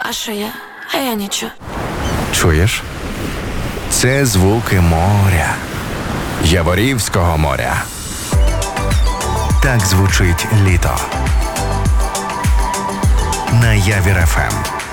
А що я? А я нічого. Чуєш? Це звуки моря. Яворівського моря. Так звучить літо. На Явір ФМ.